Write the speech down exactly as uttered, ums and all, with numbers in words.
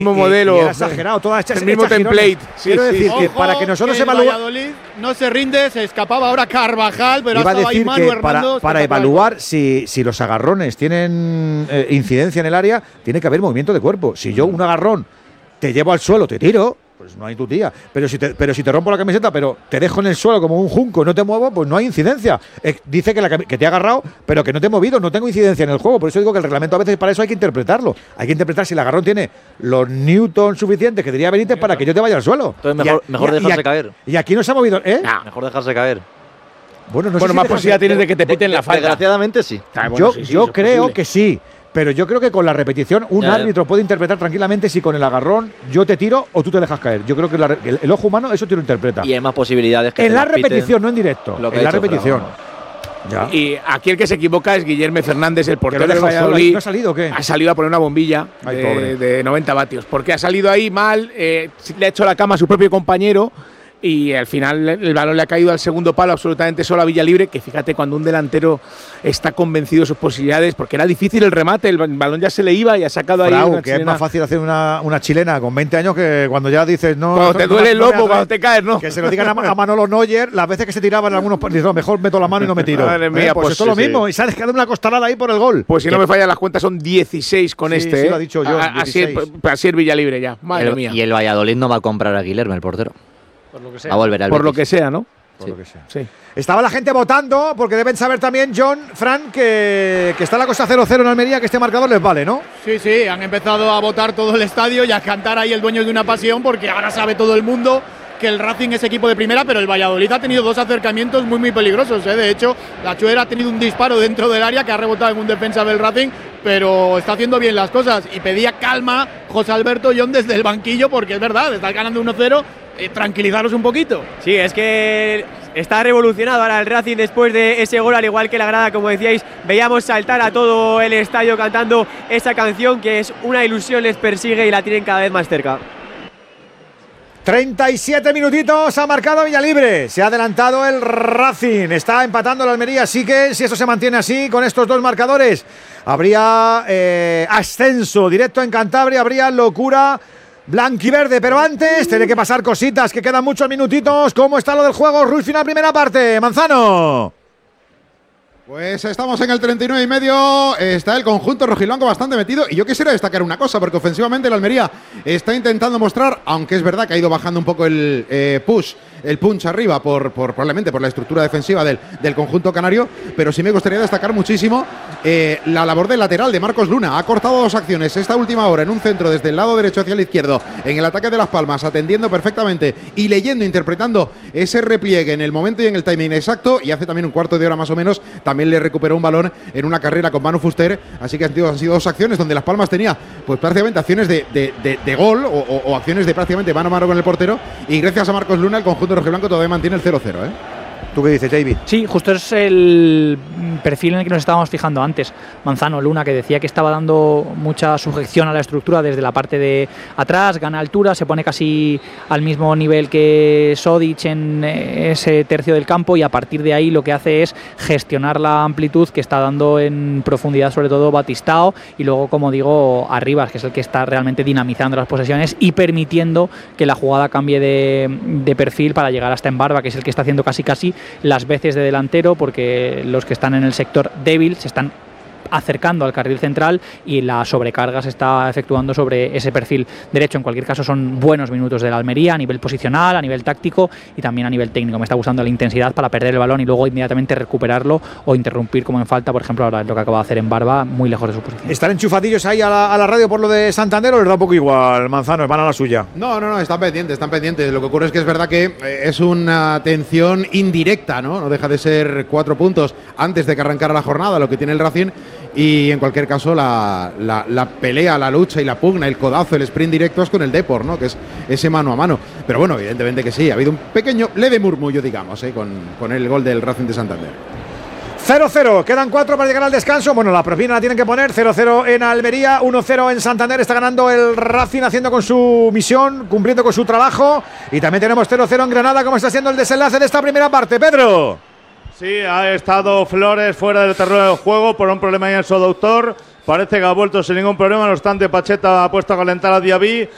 mismo modelo. Y era exagerado, toda esta, el mismo template. Sí, Quiero sí, decir sí. que Ojo, para que nosotros que el evaluemos. Valladolid no se rinde, se escapaba ahora Carvajal, pero Iba a estaba ahí decir Manu que Hernando. para, para evaluar si, si los agarrones tienen eh, incidencia en el área, tiene que haber movimiento de cuerpo. Si yo un agarrón te llevo al suelo, te tiro, pues no hay tu tía. Pero si te, pero si te rompo la camiseta, pero te dejo en el suelo como un junco, no te muevo, pues no hay incidencia. Eh, dice que, la, que te he agarrado, pero que no te he movido, no tengo incidencia en el juego. Por eso digo que el reglamento a veces para eso hay que interpretarlo. Hay que interpretar si el agarrón tiene los newtons suficientes que diría Benítez para que yo te vaya al suelo. Entonces mejor, Y a- mejor y a- dejarse y a- caer. Y aquí no se ha movido, ¿eh? Nah, mejor dejarse caer. Bueno, no sé Bueno, si más dejarse- posibilidad tienes de que te piten la falta. Desgraciadamente sí. Ah, bueno, yo sí, sí, yo eso es creo posible. que sí, pero yo creo que con la repetición un Ya, árbitro puede interpretar tranquilamente si con el agarrón yo te tiro o tú te dejas caer. Yo creo que la re- el, el ojo humano eso te lo interpreta. Y hay más posibilidades que En te la las piten. repetición, no en directo. Lo que En ha la hecho repetición. Fran. Ya. Y aquí el que se equivoca es Guillermo Fernández, el Que portero lo de deja solo ahí. Valladolid. ¿No ha salido o qué? Ha salido a poner una bombilla Ay, pobre. de, de noventa vatios. Porque ha salido ahí mal, eh, le ha hecho la cama a su propio compañero y al final el balón le ha caído al segundo palo absolutamente solo a Villalibre, que fíjate cuando un delantero está convencido de sus posibilidades, porque era difícil el remate, el balón ya se le iba y ha sacado ahí Frau, una que es chilena. más fácil hacer una, una chilena con veinte años que cuando ya dices no. Cuando no, te no, duele el no me lomo, atreve. cuando te caes, ¿no? Que se lo digan a, a Manolo Neuer las veces que se tiraban algunos partidos. No, mejor meto la mano y no me tiro. Madre mía, Eh, pues, pues esto es lo sí, mismo. sí. Y sales quedando una costalada ahí por el gol. Pues si no me fallan las cuentas son dieciséis con Sí, este. sí ¿eh? lo ha dicho yo, A- Así es, dieciséis. así es Villalibre ya. Madre El- mía. y el Valladolid no va a comprar a Guillermo, el portero. Por lo que Va sea. a volver al Por lo Betis. que sea, ¿no? Por Sí. lo que sea. Sí. Estaba la gente votando, porque deben saber también, John, Fran, que, que está la cosa cero cero en Almería, que este marcador les vale, ¿no? Sí, sí, han empezado a votar todo el estadio y a cantar ahí el dueño de una pasión, porque ahora sabe todo el mundo que el Racing es equipo de primera, pero el Valladolid ha tenido dos acercamientos muy, muy peligrosos. ¿eh? De hecho, la Chuera ha tenido un disparo dentro del área que ha rebotado en un defensa del Racing, pero está haciendo bien las cosas. Y pedía calma José Alberto John desde el banquillo, porque es verdad, está ganando uno cero. Eh, tranquilizaros un poquito. Sí, es que está revolucionado ahora el Racing después de ese gol, al igual que la grada, como decíais, veíamos saltar a todo el estadio cantando esa canción que es una ilusión, les persigue y la tienen cada vez más cerca. treinta y siete minutitos ha marcado Villalibre. Se ha adelantado el Racing. Está empatando la Almería. Así que si eso se mantiene así, con estos dos marcadores, habría eh, ascenso directo en Cantabria, habría locura blanquiverde. Pero antes, tiene que pasar cositas, que quedan muchos minutitos. ¿Cómo está lo del juego? Ruiz final, primera parte. Manzano. Pues estamos en el treinta y nueve y medio, está el conjunto rojiblanco bastante metido y yo quisiera destacar una cosa, porque ofensivamente el Almería está intentando mostrar, aunque es verdad que ha ido bajando un poco el eh, push, el punch arriba, por, por probablemente por la estructura defensiva del, del conjunto canario, pero sí me gustaría destacar muchísimo eh, la labor del lateral de Marcos Luna. Ha cortado dos acciones esta última hora en un centro desde el lado derecho hacia el izquierdo, en el ataque de Las Palmas, atendiendo perfectamente y leyendo, interpretando ese repliegue en el momento y en el timing exacto, y hace también un cuarto de hora más o menos también le recuperó un balón en una carrera con Manu Fuster, así que han sido, han sido dos acciones donde Las Palmas tenía pues prácticamente acciones de, de, de, de gol o, o, o acciones de prácticamente mano a mano con el portero, y gracias a Marcos Luna el conjunto rojiblanco todavía mantiene el cero cero, ¿eh? ¿Tú qué dices, David? Sí, justo es el perfil en el que nos estábamos fijando antes. Manzano, Luna, que decía que estaba dando mucha sujeción a la estructura desde la parte de atrás, gana altura, se pone casi al mismo nivel que Sodic en ese tercio del campo, y a partir de ahí lo que hace es gestionar la amplitud que está dando en profundidad, sobre todo Batistao, y luego, como digo, Arribas, que es el que está realmente dinamizando las posesiones y permitiendo que la jugada cambie de, de perfil para llegar hasta Embarba, que es el que está haciendo casi casi las veces de delantero, porque los que están en el sector débil se están acercando al carril central y la sobrecarga se está efectuando sobre ese perfil derecho. En cualquier caso, son buenos minutos de la Almería a nivel posicional, a nivel táctico y también a nivel técnico. Me está gustando la intensidad para perder el balón y luego inmediatamente recuperarlo o interrumpir como en falta, por ejemplo, ahora es lo que acaba de hacer en Barba, muy lejos de su posición. ¿Están enchufadillos ahí a la, a la radio por lo de Santander o les da un poco igual, Manzano? Van a la suya. No, no, no, están pendientes, están pendientes. Lo que ocurre es que es verdad que eh, es una atención indirecta, ¿no? No deja de ser cuatro puntos antes de que arrancara la jornada, lo que tiene el Racing. Y en cualquier caso, la, la, la pelea, la lucha y la pugna, el codazo, el sprint directo es con el Depor, ¿no? Que es ese mano a mano. Pero bueno, evidentemente que sí, ha habido un pequeño, leve murmullo, digamos, ¿eh? con, con el gol del Racing de Santander. cero cero, quedan cuatro para llegar al descanso. Bueno, la propina la tienen que poner. cero cero en Almería, uno cero en Santander. Está ganando el Racing, haciendo con su misión, cumpliendo con su trabajo. Y también tenemos cero cero en Granada. ¿Cómo está siendo el desenlace de esta primera parte, Pedro? Sí, ha estado Flores fuera del terreno del juego por un problema ahí en su aductor. Parece que ha vuelto sin ningún problema. No obstante, Pacheta ha puesto a calentar a Diaby.